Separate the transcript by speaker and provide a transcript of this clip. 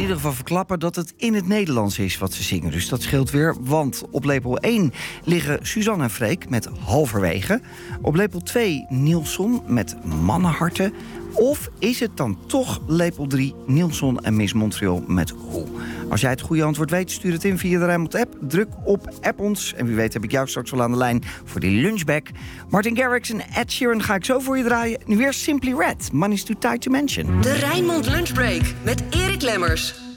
Speaker 1: ieder geval verklappen dat het in het Nederlands is wat ze zingen. Dus dat scheelt weer, want op lepel 1 liggen Suzanne en Freek met Halverwege. Op lepel 2 Nilsson met Mannenharten. Of is het dan toch lepel 3 Nilsson en Miss Montreal met Hoe? Als jij het goede antwoord weet, stuur het in via de Rijnmond-app. Druk op App ons. En wie weet heb ik jou straks wel aan de lijn voor die lunchback. Martin Garrix en Ed Sheeran ga ik zo voor je draaien. Nu weer Simply Red. Money's too tight to mention.
Speaker 2: De Rijnmond Lunchbreak met Erik Lemmers.